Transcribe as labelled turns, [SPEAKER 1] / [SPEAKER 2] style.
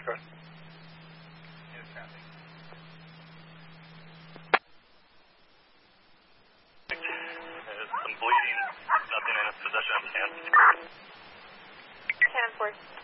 [SPEAKER 1] Oscar. Some bleeding, nothing in his possession of his hands.
[SPEAKER 2] 10-4.